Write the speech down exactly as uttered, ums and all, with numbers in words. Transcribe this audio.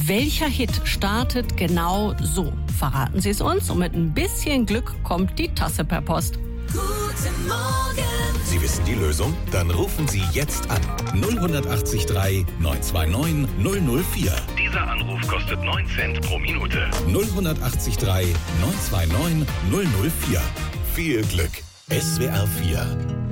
Welcher Hit startet genau so? Verraten Sie es uns und mit ein bisschen Glück kommt die Tasse per Post. Guten Morgen! Sie wissen die Lösung? Dann rufen Sie jetzt an. null acht drei neun zwei neun null null vier. Dieser Anruf kostet neun Cent pro Minute. null acht drei neun zwei neun null null vier. Viel Glück. S W R vier